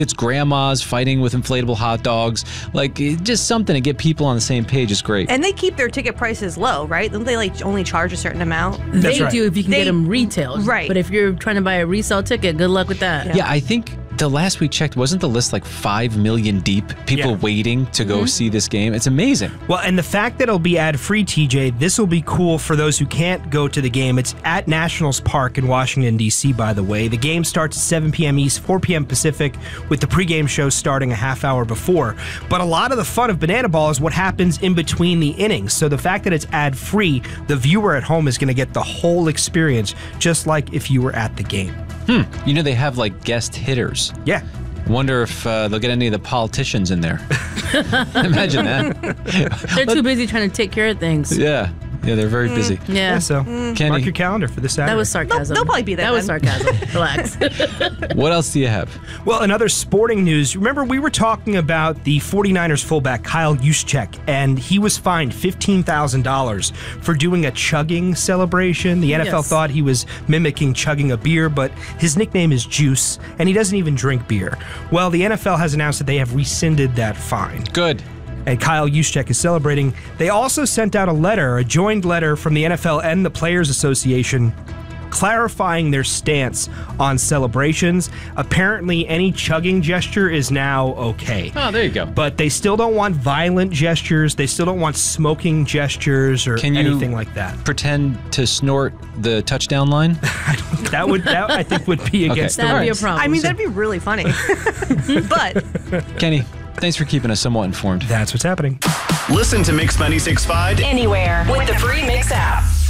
It's grandmas fighting with inflatable hot dogs. Like, just something to get people on the same page is great. And they keep their ticket prices low, right? Don't they only charge a certain amount? They do if you can get them retailed. Right. But if you're trying to buy a resale ticket, good luck with that. Yeah, I think the last we checked, wasn't the list like 5 million deep? People waiting to go see this game. It's amazing. Well, and the fact that it'll be ad-free, TJ, this will be cool for those who can't go to the game. It's at Nationals Park in Washington, D.C., by the way. The game starts at 7 p.m. East, 4 p.m. Pacific, with the pregame show starting a half hour before. But a lot of the fun of Banana Ball is what happens in between the innings. So the fact that it's ad-free, the viewer at home is going to get the whole experience, just like if you were at the game. You know, they have like guest hitters. Yeah. Wonder if they'll get any of the politicians in there. Imagine that. They're too busy trying to take care of things. Yeah, they're very busy. Yeah. So Kenny, mark your calendar for this Saturday. That was sarcasm. They'll probably be there That was then. sarcasm. Relax. what else do you have? Well, in other sporting news, remember we were talking about the 49ers fullback Kyle Juszczyk, and he was fined $15,000 for doing a chugging celebration. The NFL thought he was mimicking chugging a beer, but his nickname is Juice, and he doesn't even drink beer. Well, the NFL has announced that they have rescinded that fine. Good. And Kyle Juszczyk is celebrating. They also sent out a joined letter from the NFL and the Players Association clarifying their stance on celebrations. Apparently, any chugging gesture is now okay. Oh, there you go. But they still don't want violent gestures. They still don't want smoking gestures or anything like that. Pretend to snort the touchdown line? That I think would be against the That'd be a rules. problem. I mean, that'd be really funny. But Kenny, thanks for keeping us somewhat informed. That's what's happening. Listen to Mix 96.5 Anywhere with the free Mix app.